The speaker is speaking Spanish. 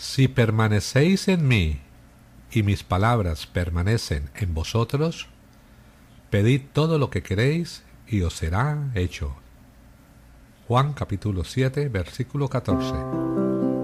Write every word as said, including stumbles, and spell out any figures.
Si permanecéis en mí y mis palabras permanecen en vosotros, pedid todo lo que queréis y os será hecho. Juan capítulo siete, versículo catorce.